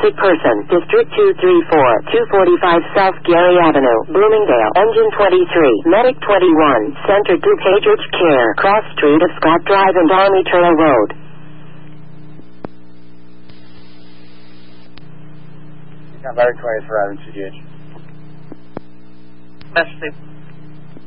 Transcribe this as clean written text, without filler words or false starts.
wanted person, District 234, 245 South Gary Avenue, Bloomingdale, Engine 23, Medic 21, Center Group Pagers Care, Cross Street of Scott Drive and Army Trail Road. Medic 20 for Ivan CGH. Master